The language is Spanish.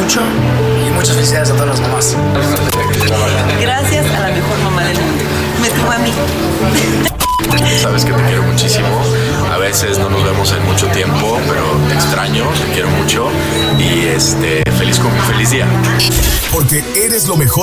mucho y muchas felicidades a todas las mamás. Gracias a la mejor mamá del mundo. Me tocó a mí. Sabes que te quiero muchísimo. A veces no nos vemos en mucho tiempo, pero te extraño, te quiero mucho y feliz día. Porque eres lo mejor.